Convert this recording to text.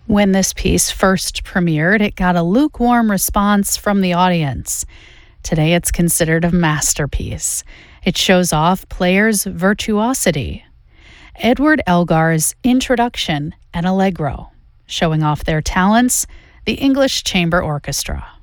When this piece first premiered, it got a lukewarm response from the audience. Today, it's considered a masterpiece. It shows off players' virtuosity. Edward Elgar's Introduction and Allegro, showing off their talents, the English Chamber Orchestra.